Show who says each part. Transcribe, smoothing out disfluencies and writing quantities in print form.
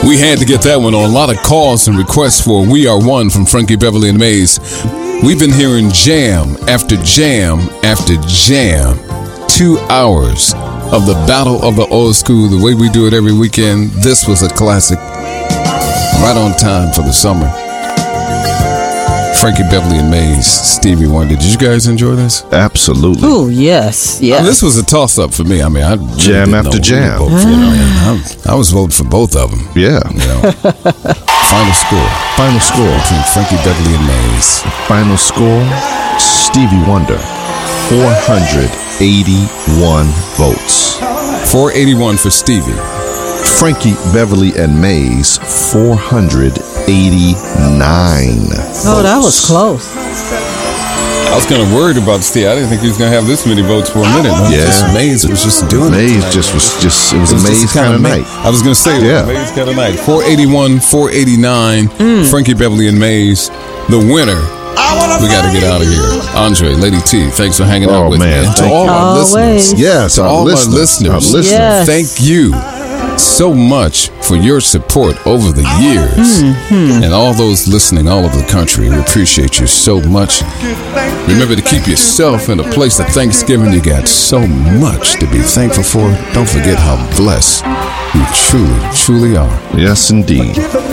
Speaker 1: We had to get that one on. A lot of calls and requests for We Are One from Frankie Beverly and Maze. We've been hearing jam after jam after jam. 2 hours of the battle of the old school, the way we do it every weekend. This was a classic. Right on time for the summer. Frankie Beverly and Maze, Stevie Wonder. Did you guys enjoy this?
Speaker 2: Absolutely.
Speaker 3: Oh, yes.
Speaker 1: This was a toss-up for me. I mean, I really
Speaker 2: jam after jam.
Speaker 1: I was voting for both of them.
Speaker 2: Yeah.
Speaker 1: Final score between Frankie Beverly and Maze.
Speaker 2: Final score, Stevie Wonder, 481 votes.
Speaker 1: 481 for Stevie.
Speaker 2: Frankie Beverly and Maze, 489 votes.
Speaker 3: Oh, that was close.
Speaker 1: I was kind of worried about Steve. I didn't think he was going to have this many votes for a minute.
Speaker 2: Yeah.
Speaker 1: Maze was just doing
Speaker 2: Maze
Speaker 1: it.
Speaker 2: It was a Maze kind of night.
Speaker 1: I was going to say, it was a Maze kind of night. 481, 489, Frankie Beverly and Maze, the winner. We got to get out of here. Andre, Lady T, thanks for hanging out with me. And to all our listeners.
Speaker 2: Yes,
Speaker 1: to all our listeners.
Speaker 3: Yes.
Speaker 1: Thank you so much for your support over the years. And all those listening all over the country, we appreciate you so much. Remember to keep yourself in a place of Thanksgiving. You got so much to be thankful for. Don't forget how blessed you truly, truly are.
Speaker 2: Yes, indeed.